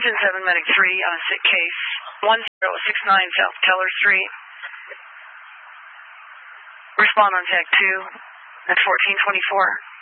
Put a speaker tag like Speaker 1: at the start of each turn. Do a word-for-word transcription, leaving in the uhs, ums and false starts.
Speaker 1: Engine seven, Medic three on a sick case. one zero six nine South Teller Street. Respond on Tech two at fourteen twenty-four.